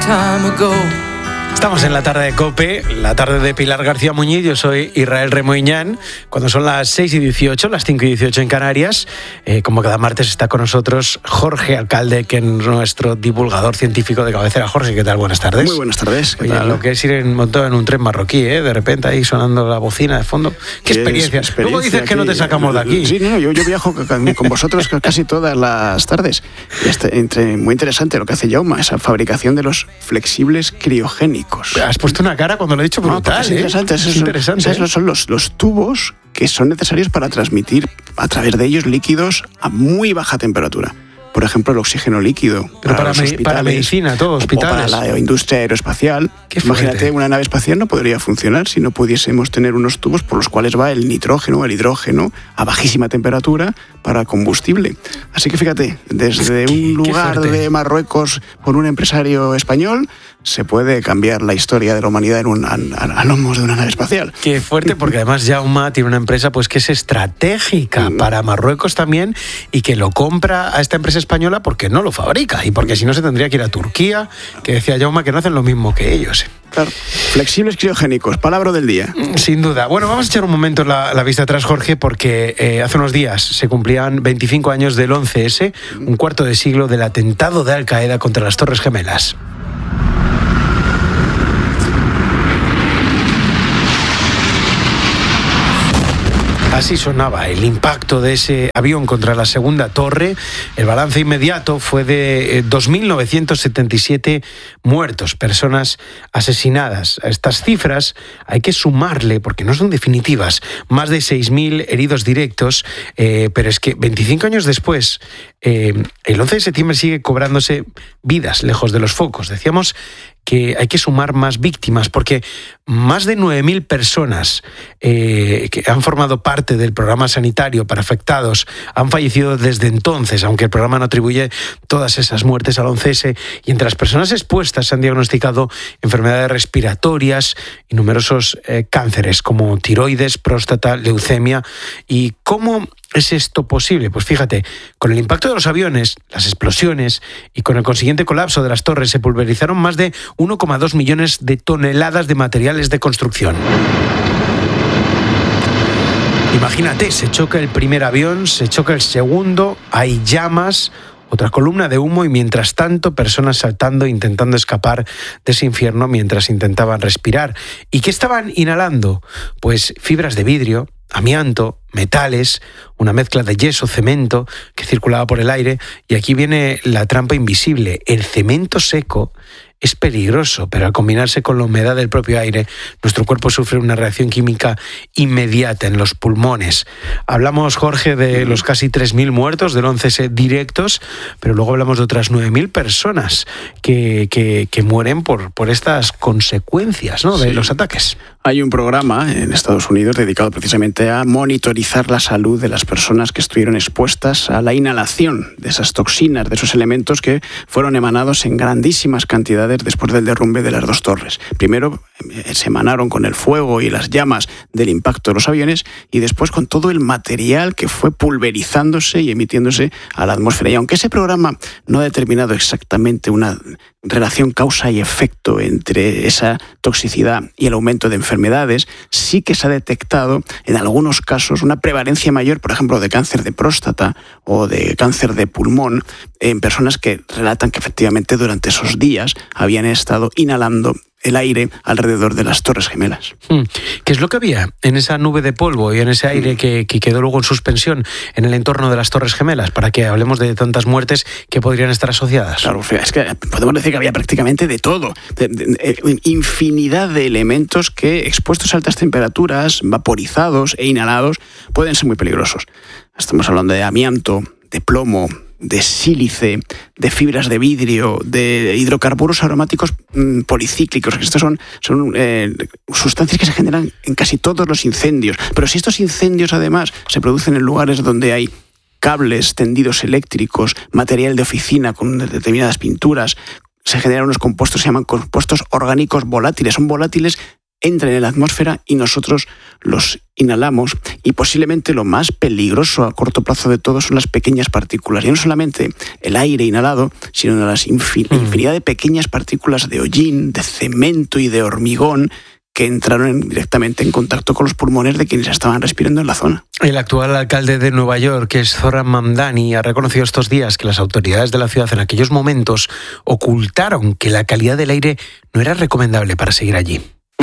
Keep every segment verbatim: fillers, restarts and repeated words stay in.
time ago. Estamos en la tarde de COPE, la tarde de Pilar García Muñiz. Yo soy Israel Remoiñán. Cuando son las seis y dieciocho, las cinco y dieciocho en Canarias, eh, como cada martes está con nosotros Jorge Alcalde, que es nuestro divulgador científico de cabecera. Jorge, ¿qué tal? Buenas tardes. Muy buenas tardes. ¿Qué Oye, tal? Lo que es ir en montado en un tren marroquí, ¿eh? De repente ahí sonando la bocina de fondo. ¡Qué experiencia! experiencia Luego dices aquí. Que no te sacamos de aquí. Sí, no, yo, yo viajo con, con vosotros casi todas las tardes. Y este, entre, muy interesante lo que hace Jaume, esa fabricación de los flexibles criogénicos. Has puesto una cara cuando lo he dicho brutal, no, es ¿eh? interesante. Es esos, interesante. Esos son los, los tubos que son necesarios para transmitir a través de ellos líquidos a muy baja temperatura. Por ejemplo, el oxígeno líquido. Pero para, para, los me, hospitales, para medicina, todo, hospitales. O para la industria aeroespacial. Qué fuerte. Imagínate, una nave espacial no podría funcionar si no pudiésemos tener unos tubos por los cuales va el nitrógeno, el hidrógeno, a bajísima temperatura para combustible. Así que fíjate, desde un lugar de Marruecos por un empresario español, se puede cambiar la historia de la humanidad en un, a, a, a lomos de una nave espacial. Qué fuerte, porque además Jaume tiene una empresa pues que es estratégica para Marruecos también y que lo compra a esta empresa española porque no lo fabrica y porque si no se tendría que ir a Turquía, que decía Jaume que no hacen lo mismo que ellos. Claro. Flexibles criogénicos, palabra del día. Sin duda. Bueno, vamos a echar un momento la, la vista atrás, Jorge, porque eh, hace unos días se cumplían veinticinco años del once ese, un cuarto de siglo del atentado de Al Qaeda contra las Torres Gemelas. Así sonaba el impacto de ese avión contra la segunda torre. El balance inmediato fue de dos mil novecientos setenta y siete muertos, personas asesinadas. A estas cifras hay que sumarle, porque no son definitivas, más de seis mil heridos directos, eh, pero es que veinticinco años después, eh, el once de septiembre sigue cobrándose vidas lejos de los focos. Decíamos que hay que sumar más víctimas, porque más de nueve mil personas eh, que han formado parte del programa sanitario para afectados han fallecido desde entonces, aunque el programa no atribuye todas esas muertes al once ese, y entre las personas expuestas se han diagnosticado enfermedades respiratorias y numerosos eh, cánceres como tiroides, próstata, leucemia. ¿Y cómo es esto posible? Pues fíjate, con el impacto de los aviones, las explosiones y con el consiguiente colapso de las torres se pulverizaron más de uno coma dos millones de toneladas de materiales de construcción. Imagínate, se choca el primer avión, se choca el segundo, hay llamas, otra columna de humo y mientras tanto personas saltando intentando escapar de ese infierno mientras intentaban respirar. ¿Y qué estaban inhalando? Pues fibras de vidrio, amianto, metales, una mezcla de yeso, cemento que circulaba por el aire. Y aquí viene la trampa invisible. El cemento seco es peligroso, pero al combinarse con la humedad del propio aire, nuestro cuerpo sufre una reacción química inmediata en los pulmones. Hablamos, Jorge, de los casi tres mil muertos del once ese directos, pero luego hablamos de otras nueve mil personas que, que, que mueren por, por estas consecuencias, ¿no?, de sí. los ataques. Hay un programa en Estados Unidos dedicado precisamente a monitorizar la salud de las personas que estuvieron expuestas a la inhalación de esas toxinas, de esos elementos que fueron emanados en grandísimas cantidades después del derrumbe de las dos torres. Primero eh, se emanaron con el fuego y las llamas del impacto de los aviones y después con todo el material que fue pulverizándose y emitiéndose a la atmósfera. Y aunque ese programa no ha determinado exactamente una relación causa y efecto entre esa toxicidad y el aumento de enfermedades, sí que se ha detectado en algunos casos una prevalencia mayor, por ejemplo, de cáncer de próstata o de cáncer de pulmón en personas que relatan que efectivamente durante esos días habían estado inhalando el aire alrededor de las Torres Gemelas. ¿Qué es lo que había en esa nube de polvo y en ese aire que, que quedó luego en suspensión en el entorno de las Torres Gemelas, para que hablemos de tantas muertes que podrían estar asociadas? Claro, es que podemos decir que había prácticamente de todo, de, de, de, infinidad de elementos que, expuestos a altas temperaturas, vaporizados e inhalados, pueden ser muy peligrosos. Estamos hablando de amianto, de plomo, de sílice, de fibras de vidrio, de hidrocarburos aromáticos mmm, policíclicos. Estos son, son eh, sustancias que se generan en casi todos los incendios. Pero si estos incendios además se producen en lugares donde hay cables, tendidos eléctricos, material de oficina con determinadas pinturas, se generan unos compuestos, se llaman compuestos orgánicos volátiles. Son volátiles entran en la atmósfera y nosotros los inhalamos, y posiblemente lo más peligroso a corto plazo de todo son las pequeñas partículas. Y no solamente el aire inhalado, sino las infinidad de pequeñas partículas de hollín, de cemento y de hormigón que entraron directamente en contacto con los pulmones de quienes estaban respirando en la zona. El actual alcalde de Nueva York, que es Zohran Mamdani, ha reconocido estos días que las autoridades de la ciudad en aquellos momentos ocultaron que la calidad del aire no era recomendable para seguir allí.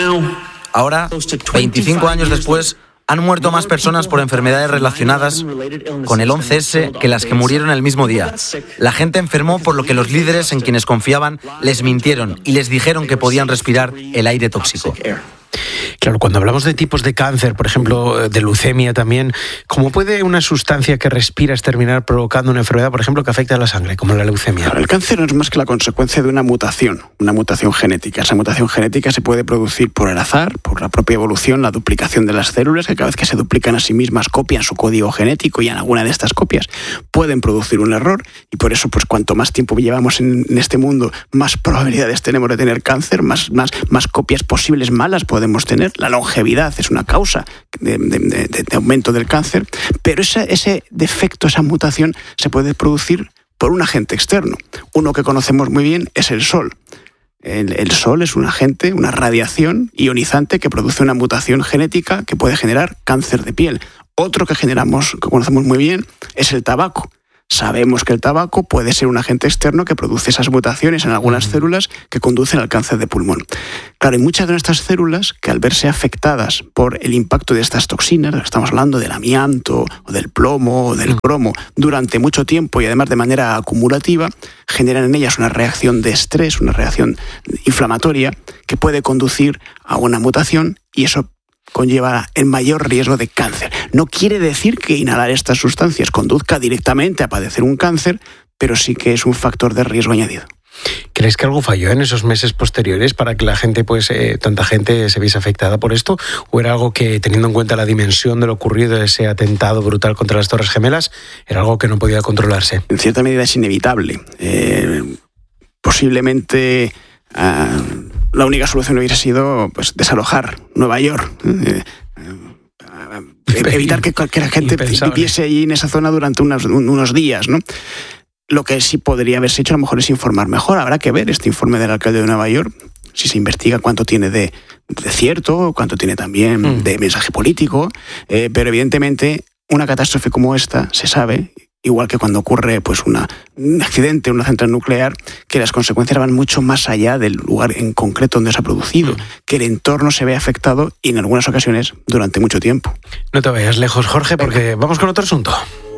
Ahora, veinticinco años después, han muerto más personas por enfermedades relacionadas con el once ese que las que murieron el mismo día. La gente enfermó por lo que los líderes en quienes confiaban les mintieron y les dijeron que podían respirar el aire tóxico. Claro, cuando hablamos de tipos de cáncer, por ejemplo, de leucemia también, ¿cómo puede una sustancia que respiras terminar provocando una enfermedad, por ejemplo, que afecta a la sangre, como la leucemia? Claro, el cáncer no es más que la consecuencia de una mutación, una mutación genética. Esa mutación genética se puede producir por el azar, por la propia evolución, la duplicación de las células, que cada vez que se duplican a sí mismas copian su código genético, y en alguna de estas copias pueden producir un error, y por eso, pues cuanto más tiempo llevamos en, en este mundo, más probabilidades tenemos de tener cáncer, más, más, más copias posibles malas podemos tener. La longevidad es una causa de, de, de, de aumento del cáncer, pero ese, ese defecto, esa mutación, se puede producir por un agente externo. Uno que conocemos muy bien es el sol. El, el sol es un agente, una radiación ionizante que produce una mutación genética que puede generar cáncer de piel. Otro que generamos, que conocemos muy bien, es el tabaco. Sabemos que el tabaco puede ser un agente externo que produce esas mutaciones en algunas uh-huh. células que conducen al cáncer de pulmón. Claro, hay muchas de nuestras células que, al verse afectadas por el impacto de estas toxinas, estamos hablando del amianto, o del plomo, o del cromo, durante mucho tiempo y además de manera acumulativa, generan en ellas una reacción de estrés, una reacción inflamatoria que puede conducir a una mutación, y eso conlleva el mayor riesgo de cáncer. No quiere decir que inhalar estas sustancias conduzca directamente a padecer un cáncer, pero sí que es un factor de riesgo añadido. ¿Crees que algo falló en esos meses posteriores para que la gente, pues, eh, tanta gente se viese afectada por esto? ¿O era algo que, teniendo en cuenta la dimensión de lo ocurrido, de ese atentado brutal contra las Torres Gemelas, era algo que no podía controlarse? En cierta medida es inevitable. Eh, posiblemente Uh, la única solución hubiera sido, pues, desalojar Nueva York, eh, eh, evitar que cualquier gente viviese allí en esa zona durante unos, unos días, ¿no? Lo que sí podría haberse hecho a lo mejor es informar mejor. Habrá que ver este informe del alcalde de Nueva York, si se investiga cuánto tiene de, de cierto, cuánto tiene también mm. de mensaje político, eh, pero evidentemente una catástrofe como esta se sabe, igual que cuando ocurre, pues, una, un accidente en una central nuclear, que las consecuencias van mucho más allá del lugar en concreto donde se ha producido, que el entorno se ve afectado, y en algunas ocasiones durante mucho tiempo. No te vayas lejos, Jorge, porque Venga. Vamos con otro asunto.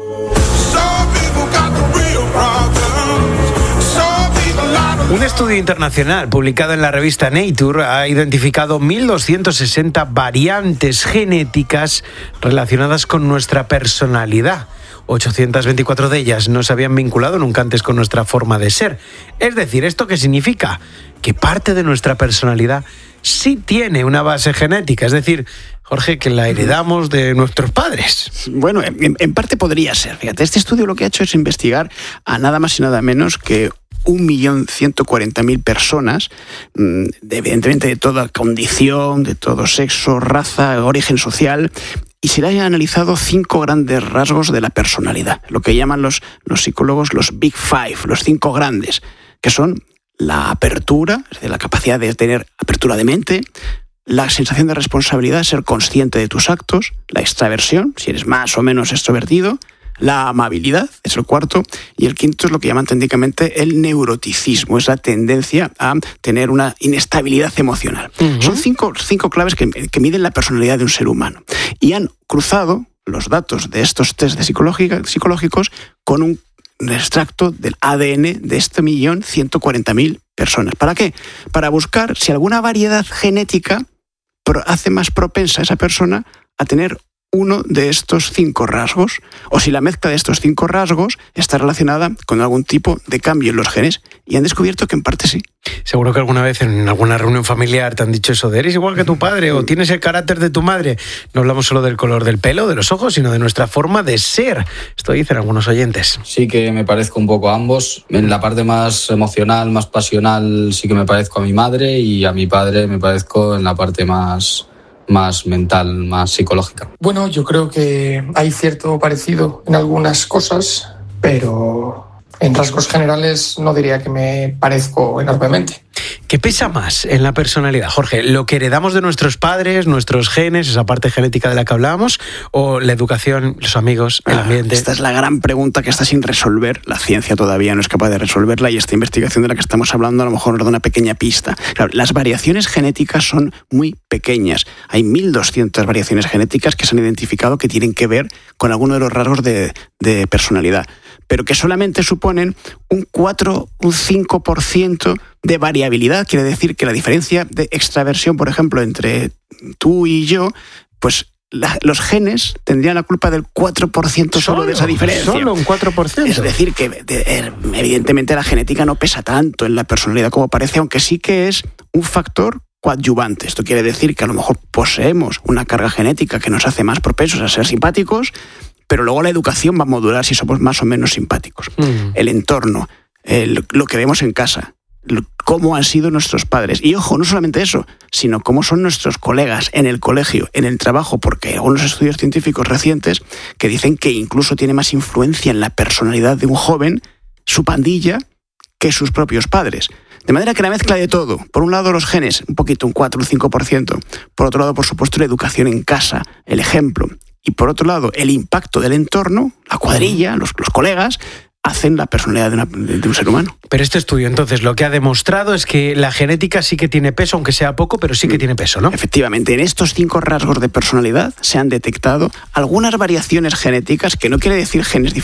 Un estudio internacional publicado en la revista Nature ha identificado mil doscientas sesenta variantes genéticas relacionadas con nuestra personalidad. ochocientas veinticuatro de ellas no se habían vinculado nunca antes con nuestra forma de ser. Es decir, ¿esto qué significa? Que parte de nuestra personalidad sí tiene una base genética. Es decir, Jorge, que la heredamos de nuestros padres. Bueno, en, en parte podría ser. Fíjate, este estudio lo que ha hecho es investigar a nada más y nada menos que un millón ciento cuarenta mil personas, evidentemente de toda condición, de todo sexo, raza, origen social, y se le han analizado cinco grandes rasgos de la personalidad, lo que llaman los, los psicólogos los Big Five, los cinco grandes, que son la apertura, es decir, la capacidad de tener apertura de mente, la sensación de responsabilidad, ser consciente de tus actos, la extraversión, si eres más o menos extrovertido, la amabilidad, es el cuarto, y el quinto es lo que llaman técnicamente el neuroticismo, es la tendencia a tener una inestabilidad emocional. Uh-huh. Son cinco, cinco claves que, que miden la personalidad de un ser humano, y han cruzado los datos de estos test de psicológicos con un extracto del A D N de este millón ciento cuarenta mil personas. ¿Para qué? Para buscar si alguna variedad genética hace más propensa a esa persona a tener uno de estos cinco rasgos, o si la mezcla de estos cinco rasgos está relacionada con algún tipo de cambio en los genes, y han descubierto que en parte sí. Seguro que alguna vez en alguna reunión familiar te han dicho eso de eres igual que tu padre o tienes el carácter de tu madre. No hablamos solo del color del pelo, de los ojos, sino de nuestra forma de ser. Esto dicen algunos oyentes. Sí que me parezco un poco a ambos. En la parte más emocional, más pasional, sí que me parezco a mi madre, y a mi padre me parezco en la parte más... más mental, más psicológica. Bueno, yo creo que hay cierto parecido en algunas cosas, pero en rasgos generales no diría que me parezco enormemente. ¿Qué pesa más en la personalidad, Jorge? ¿Lo que heredamos de nuestros padres, nuestros genes, esa parte genética de la que hablábamos, o la educación, los amigos, el ambiente? Ah, esta es la gran pregunta que está sin resolver. La ciencia todavía no es capaz de resolverla, y esta investigación de la que estamos hablando a lo mejor nos da una pequeña pista. Claro, las variaciones genéticas son muy pequeñas. Hay mil doscientas variaciones genéticas que se han identificado que tienen que ver con alguno de los rasgos de, de personalidad, pero que solamente suponen un cuatro, un cinco por ciento de variabilidad. Quiere decir que la diferencia de extraversión, por ejemplo, entre tú y yo, pues la, los genes tendrían la culpa del cuatro por ciento solo, solo de esa diferencia. Solo un cuatro por ciento. Es decir, que de, evidentemente la genética no pesa tanto en la personalidad como parece, aunque sí que es un factor coadyuvante. Esto quiere decir que a lo mejor poseemos una carga genética que nos hace más propensos a ser simpáticos, pero luego la educación va a modular si somos más o menos simpáticos. Mm. El entorno, el, lo que vemos en casa, cómo han sido nuestros padres. Y ojo, no solamente eso, sino cómo son nuestros colegas en el colegio, en el trabajo, porque hay algunos estudios científicos recientes que dicen que incluso tiene más influencia en la personalidad de un joven su pandilla que sus propios padres. De manera que la mezcla de todo, por un lado los genes, un poquito, un cuatro o un cinco por ciento, por otro lado, por supuesto, la educación en casa, el ejemplo, y por otro lado, el impacto del entorno, la cuadrilla, los, los colegas, hacen la personalidad de, una, de un ser humano. Pero este estudio, entonces, lo que ha demostrado es que la genética sí que tiene peso, aunque sea poco, pero sí que tiene peso, ¿no? Efectivamente, en estos cinco rasgos de personalidad se han detectado algunas variaciones genéticas, que no quiere decir genes diferentes,